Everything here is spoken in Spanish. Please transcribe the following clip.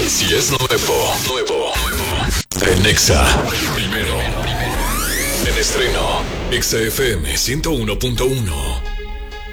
Si es nuevo. En Exa. Primero. En estreno. Exa FM 101.1.